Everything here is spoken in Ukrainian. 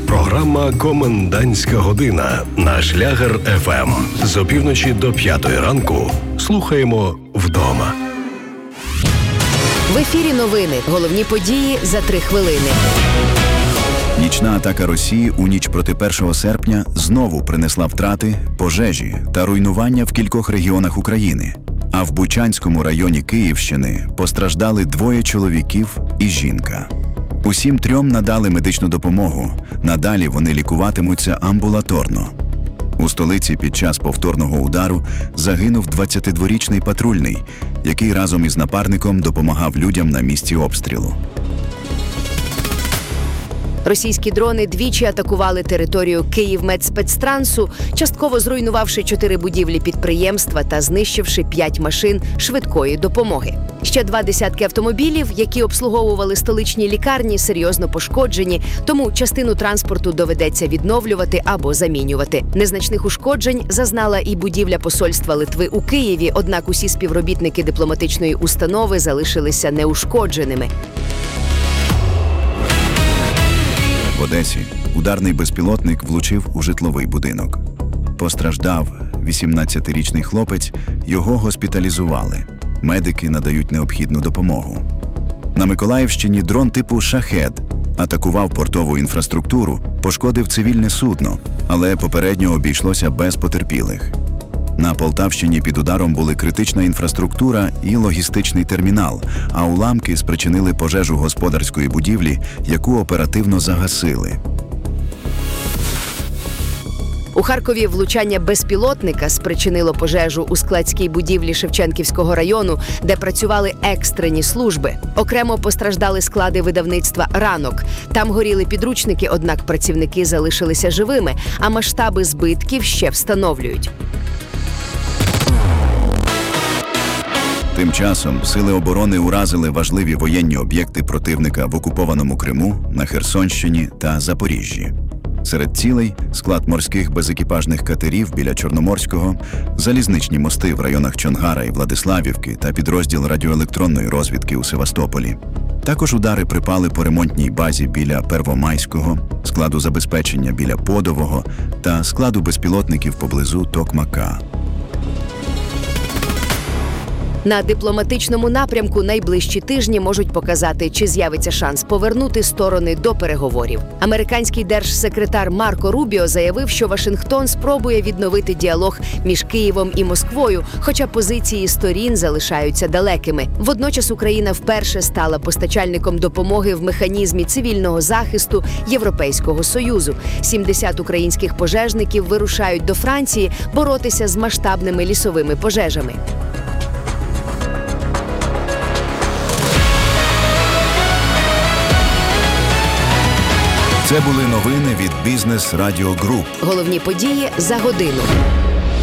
Програма «Комендантська година» на Шлягер ФМ. З опівночі до 5 ранку слухаємо вдома. В ефірі новини. Головні події за 3 хвилини. Нічна атака Росії у ніч проти 1 серпня знову принесла втрати, пожежі та руйнування в кількох регіонах України. А в Бучанському районі Київщини постраждали 2 чоловіків і жінка. Усім 3 надали медичну допомогу. Надалі вони лікуватимуться амбулаторно. У столиці під час повторного удару загинув 22-річний патрульний, який разом із напарником допомагав людям на місці обстрілу. Російські дрони двічі атакували територію Київмедспецтрансу, частково зруйнувавши 4 будівлі підприємства та знищивши 5 машин швидкої допомоги. Ще 20 автомобілів, які обслуговували столичні лікарні, серйозно пошкоджені, тому частину транспорту доведеться відновлювати або замінювати. Незначних ушкоджень зазнала і будівля посольства Литви у Києві, однак усі співробітники дипломатичної установи залишилися неушкодженими. В Одесі ударний безпілотник влучив у житловий будинок. Постраждав 18-річний хлопець, його госпіталізували. Медики надають необхідну допомогу. На Миколаївщині дрон типу «Шахед» атакував портову інфраструктуру, пошкодив цивільне судно, але попередньо обійшлося без потерпілих. На Полтавщині під ударом були критична інфраструктура і логістичний термінал, а уламки спричинили пожежу господарської будівлі, яку оперативно загасили. У Харкові влучання безпілотника спричинило пожежу у складській будівлі Шевченківського району, де працювали екстрені служби. Окремо постраждали склади видавництва «Ранок». Там горіли підручники, однак працівники залишилися живими, а масштаби збитків ще встановлюють. Тим часом сили оборони уразили важливі воєнні об'єкти противника в окупованому Криму, на Херсонщині та Запоріжжі. Серед цілей – склад морських безекіпажних катерів біля Чорноморського, залізничні мости в районах Чонгара і Владиславівки та підрозділ радіоелектронної розвідки у Севастополі. Також удари припали по ремонтній базі біля Первомайського, складу забезпечення біля Подового та складу безпілотників поблизу Токмака. На дипломатичному напрямку найближчі тижні можуть показати, чи з'явиться шанс повернути сторони до переговорів. Американський держсекретар Марко Рубіо заявив, що Вашингтон спробує відновити діалог між Києвом і Москвою, хоча позиції сторін залишаються далекими. Водночас Україна вперше стала постачальником допомоги в механізмі цивільного захисту Європейського Союзу. 70 українських пожежників вирушають до Франції боротися з масштабними лісовими пожежами. Це були новини від Бізнес Радіо Груп. Головні події за годину.